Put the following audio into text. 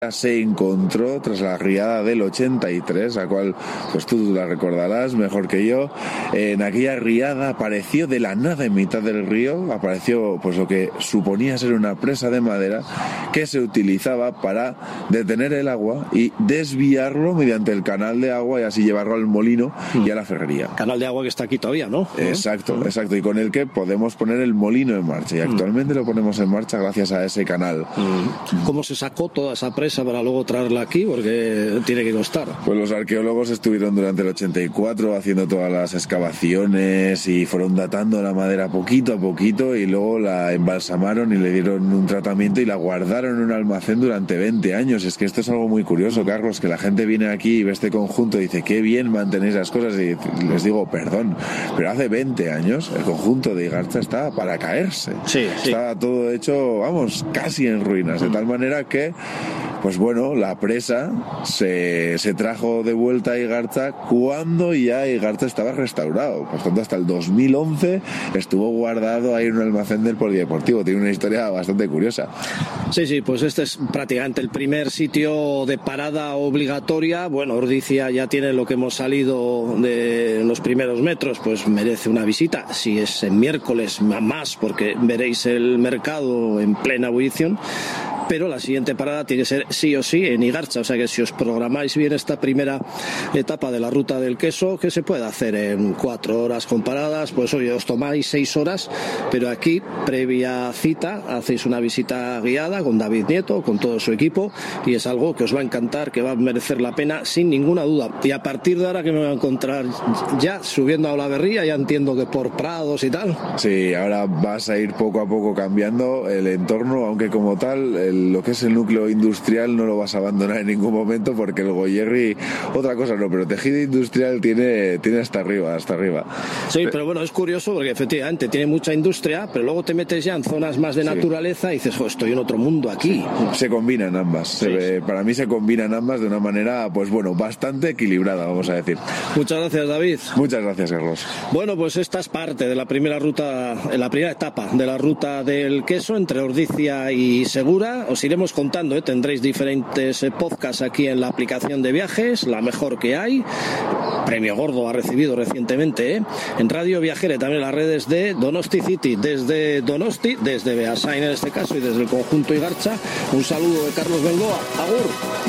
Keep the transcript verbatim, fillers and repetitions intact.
se encontró tras la riada del ochenta y tres, la cual pues tú la recordarás mejor que yo. En aquella riada apareció de la nada en mitad del río, apareció pues lo que suponía ser una presa de madera que se utilizaba para detener el agua y desviarlo mediante el canal de agua y así llevarlo al molino y a la ferrería. Canal de agua que está aquí todavía, ¿no? Exacto, ¿no? exacto, y con el que podemos poner el molino en marcha, y actualmente lo ponemos en marcha gracias a ese canal. ¿Cómo se sacó toda esa presa para luego traerla aquí? Porque tiene que costar. Pues los arqueólogos estuvieron durante el ochenta y cuatro haciendo todas las excavaciones y fueron datando la madera poquito a poquito y luego la embalsamaron y le dieron un tratamiento y la guardaron en un almacén durante veinte años. Es que esto es algo muy curioso, Carlos, que la gente viene aquí y ve este conjunto y dice, qué bien mantenéis las cosas, y les digo, perdón, pero hace veinte años el conjunto de Igartza estaba para caerse. Sí, sí. Estaba todo hecho, vamos, casi en ruinas, de tal manera que pues bueno, la presa se, se trajo de vuelta a Igartza cuando ya Igartza estaba restaurado. Por tanto, hasta el dos mil once estuvo guardado ahí en un almacén del polideportivo. Tiene una historia bastante curiosa. Sí, sí, pues este es prácticamente el primer sitio de parada obligatoria. Bueno, Ordizia ya tiene lo que hemos salido de los primeros metros, pues merece una visita. Si es en miércoles, más, porque veréis el mercado en plena ebullición. Pero la siguiente parada tiene que ser sí o sí en Igartza, o sea que si os programáis bien esta primera etapa de la ruta del queso, que se puede hacer en cuatro horas con paradas, pues oye, os tomáis seis horas, pero aquí, previa cita, hacéis una visita guiada con David Nieto, con todo su equipo, y es algo que os va a encantar, que va a merecer la pena sin ninguna duda. Y a partir de ahora que me voy a encontrar ya subiendo a Olaverría, ya entiendo que por prados y tal. Sí, ahora vas a ir poco a poco cambiando el entorno, aunque como tal, el lo que es el núcleo industrial no lo vas a abandonar en ningún momento, porque el Goierri, otra cosa no, pero tejido industrial tiene, tiene hasta arriba, hasta arriba. Sí, pero bueno, es curioso porque efectivamente tiene mucha industria, pero luego te metes ya en zonas más de naturaleza sí. y dices, jo, estoy en otro mundo aquí. Sí. Se combinan ambas, sí, se ve, sí. Para mí se combinan ambas de una manera, pues bueno, bastante equilibrada, vamos a decir. Muchas gracias, David. Muchas gracias, Carlos. Bueno, pues esta es parte de la primera ruta, la primera etapa de la ruta del queso entre Ordizia y Segura. Os iremos contando, ¿eh? Tendréis diferentes eh, podcasts aquí en la aplicación de viajes, la mejor que hay. Premio gordo ha recibido recientemente, ¿eh? En Radio Viajera, también las redes de Donosti City, desde Donosti, desde Beasain en este caso y desde el conjunto Igartza. Un saludo de Carlos Bengoa. Agur.